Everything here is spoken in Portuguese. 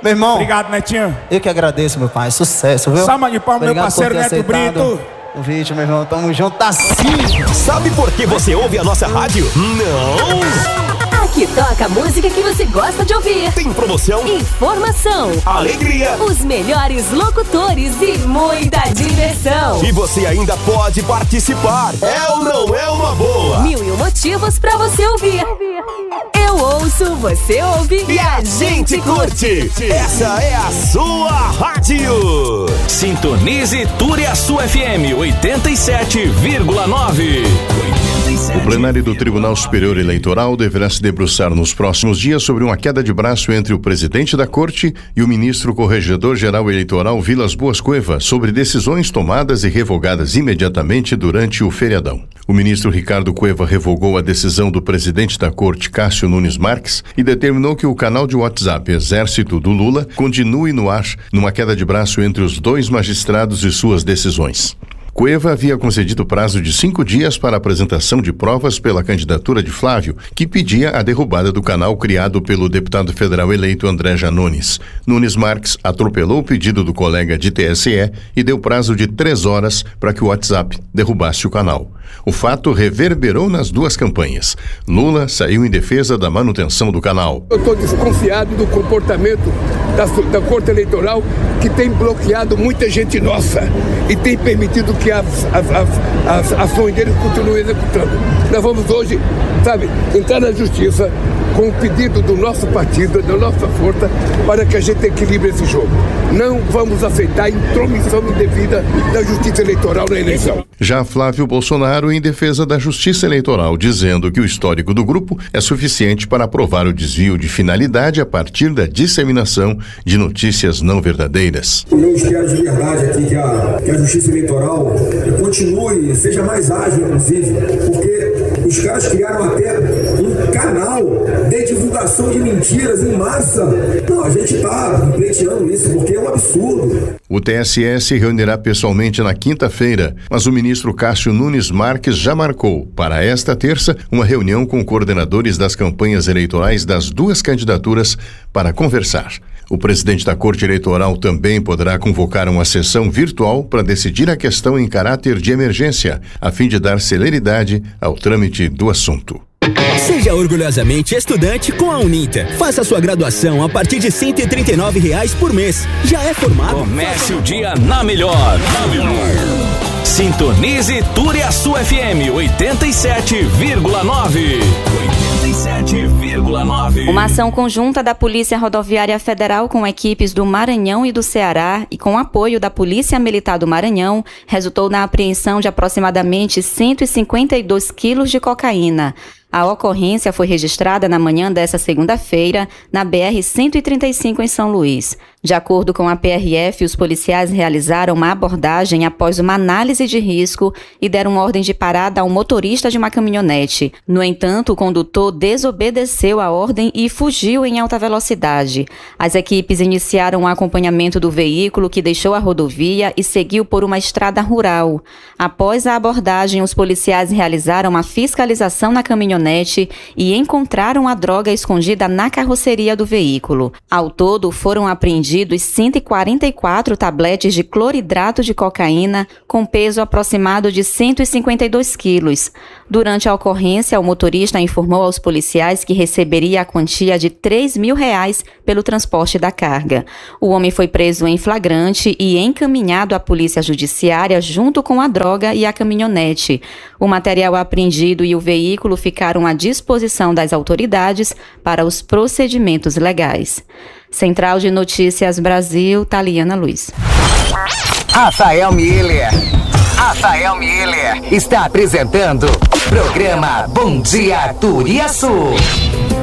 Meu irmão. Obrigado, Netinho. Eu que agradeço, meu pai. Sucesso, viu? Salva de palmas, meu parceiro Neto Brito. O vídeo, meu irmão. Tamo junto assim. Sabe por que você ouve a nossa rádio? Não! Aqui toca a música que você gosta de ouvir. Tem promoção, informação, alegria, os melhores locutores e muita diversão. E você ainda pode participar. É ou não é uma boa? 1001 motivos pra você ouvir. Eu ouço, você ouve e a gente curte. Essa é a sua rádio. Sintonize Turiaçu FM 87,9. O plenário do Tribunal Superior Eleitoral deverá se debruçar nos próximos dias sobre uma queda de braço entre o presidente da Corte e o ministro Corregedor-Geral Eleitoral Vilas Boas Cueva sobre decisões tomadas e revogadas imediatamente durante o feriadão. O ministro Ricardo Cueva revogou a decisão do presidente da Corte, Cássio Nunes Marques, e determinou que o canal de WhatsApp Exército do Lula continue no ar, numa queda de braço entre os dois magistrados e suas decisões. Cueva havia concedido prazo de 5 dias para a apresentação de provas pela candidatura de Flávio, que pedia a derrubada do canal criado pelo deputado federal eleito André Janones. Nunes Marques atropelou o pedido do colega de TSE e deu prazo de 3 horas para que o WhatsApp derrubasse o canal. O fato reverberou nas duas campanhas. Lula saiu em defesa da manutenção do canal. Eu estou desconfiado do comportamento da Corte Eleitoral, que tem bloqueado muita gente nossa e tem permitido que as ações deles continuem executando. Nós vamos hoje, entrar na justiça com o pedido do nosso partido, da nossa força, para que a gente equilibre esse jogo. Não vamos aceitar intromissão indevida da Justiça Eleitoral na eleição. Já Flávio Bolsonaro em defesa da Justiça Eleitoral, dizendo que o histórico do grupo é suficiente para aprovar o desvio de finalidade a partir da disseminação de notícias não verdadeiras. Eu espero de verdade aqui que a Justiça Eleitoral continue, seja mais ágil, inclusive, porque os caras criaram até um canal de divulgação de mentiras em massa. Não, a gente está pleiteando isso porque é um absurdo. O TSE se reunirá pessoalmente na quinta-feira, mas o ministro Cássio Nunes Marques já marcou, para esta terça, uma reunião com coordenadores das campanhas eleitorais das duas candidaturas para conversar. O presidente da Corte Eleitoral também poderá convocar uma sessão virtual para decidir a questão em caráter de emergência, a fim de dar celeridade ao trâmite do assunto. Seja orgulhosamente estudante com a Uninter. Faça sua graduação a partir de R$ 139 por mês. Já é formado? Comece o dia na melhor. Sintonize Turiaçu FM 87,9. Uma ação conjunta da Polícia Rodoviária Federal com equipes do Maranhão e do Ceará e com apoio da Polícia Militar do Maranhão resultou na apreensão de aproximadamente 152 quilos de cocaína. A ocorrência foi registrada na manhã desta segunda-feira, na BR-135 em São Luís. De acordo com a PRF, os policiais realizaram uma abordagem após uma análise de risco e deram ordem de parada ao motorista de uma caminhonete. No entanto, o condutor desobedeceu a ordem e fugiu em alta velocidade. As equipes iniciaram o acompanhamento do veículo, que deixou a rodovia e seguiu por uma estrada rural. Após a abordagem, os policiais realizaram a fiscalização na caminhonete e encontraram a droga escondida na carroceria do veículo. Ao todo, foram apreendidos 144 tabletes de cloridrato de cocaína com peso aproximado de 152 quilos. Durante a ocorrência, o motorista informou aos policiais que receberia a quantia de R$ 3.000 pelo transporte da carga. O homem foi preso em flagrante e encaminhado à Polícia Judiciária junto com a droga e a caminhonete. O material apreendido e o veículo ficaram à disposição das autoridades para os procedimentos legais. Central de Notícias Brasil, Taliana Luiz. Rafael Miller está apresentando o programa Bom Dia Turiaçu.